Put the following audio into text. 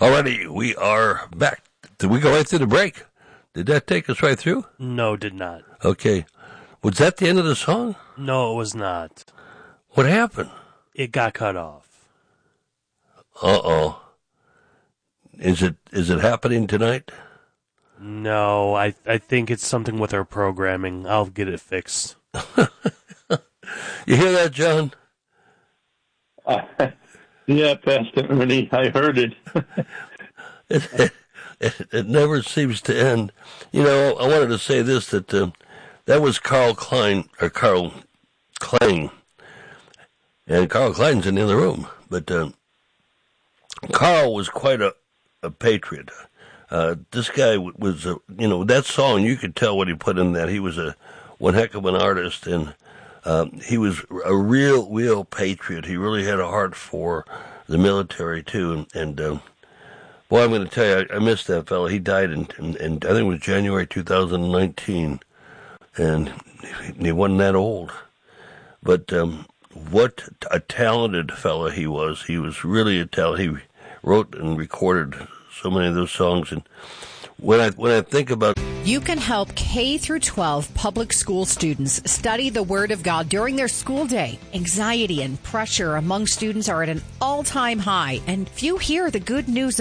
Alrighty, we are back. Did we go right through the break? Did that take us right through? No, did not. Okay. Was that the end of the song? No, it was not. What happened? It got cut off. Uh-oh. Is it happening tonight? No, I think it's something with our programming. I'll get it fixed. You hear that, John? Yeah, Pastor Ernie, I heard it. It never seems to end. You know, I wanted to say this, that that was Carl Klang. And Carl Klein's in the other room. But Carl was quite a patriot. This guy was, that song, you could tell what he put in that. He was one heck of an artist, and he was a real patriot. He really had a heart for the military, too. And boy, I'm going to tell you, I missed that fellow. He died in I think it was January 2019, and he wasn't that old. But what a talented fellow he was. He was really a talent. He wrote and recorded so many of those songs, and when I think about... You can help K through 12 public school students study the Word of God during their school day. Anxiety and pressure among students are at an all-time high, and few hear the good news